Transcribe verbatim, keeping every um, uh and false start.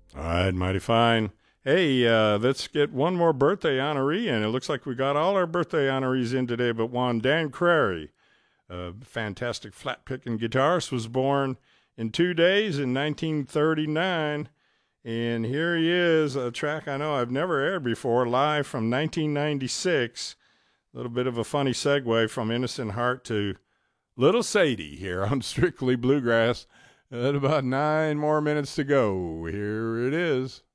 All right, mighty fine. Hey, uh, let's get one more birthday honoree in. It looks like we got all our birthday honorees in today but one. Dan Crary, a fantastic flat-picking guitarist, was born in two days in nineteen thirty-nine. And here he is, a track I know I've never aired before, live from nineteen ninety-six. A little bit of a funny segue from Innocent Heart to Little Sadie here on Strictly Bluegrass. At about nine more minutes to go. Here it is.